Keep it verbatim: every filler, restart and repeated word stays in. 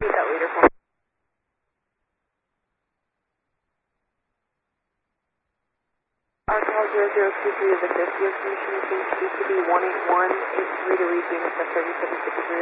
that leader for me. Alcohol zero zero two three of the fifth, your commission seems to be one eight one eight three to read units at thirty-seven fifty-three.